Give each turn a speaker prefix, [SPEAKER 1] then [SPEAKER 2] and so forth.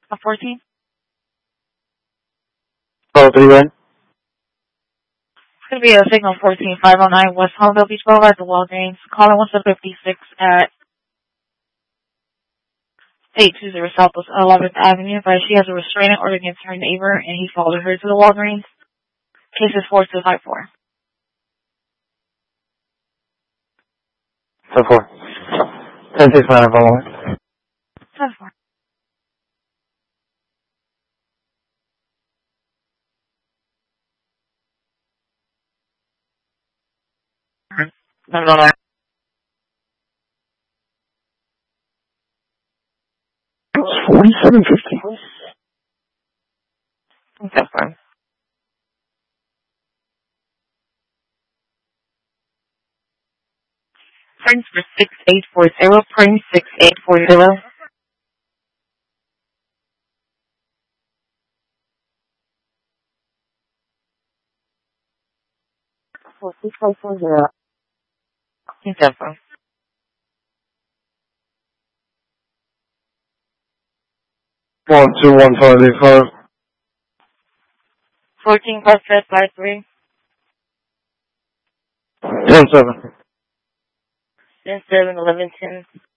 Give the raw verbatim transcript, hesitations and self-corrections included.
[SPEAKER 1] A fourteen?
[SPEAKER 2] Oh, three one.
[SPEAKER 1] It's going to be a signal fourteen five oh nine West Holmdel Beach Boulevard, the Walgreens. Calling one seven fifty-six at eight two zero Southwest eleventh Avenue. But she has a restraining order against her neighbor, and he followed her to the Walgreens. Case is four two five four.
[SPEAKER 2] So four. ten six nine following.
[SPEAKER 1] ten four.
[SPEAKER 2] No, no, no. Forty-seven fifty.
[SPEAKER 1] That's fine. Prince for six eight four zero. Prince six eight four zero.
[SPEAKER 2] Four six five four zero.
[SPEAKER 1] That's fine.
[SPEAKER 2] One two one five eight five.
[SPEAKER 1] fourteen Prospect five three.
[SPEAKER 2] Ten seven.
[SPEAKER 1] ten seven eleven ten.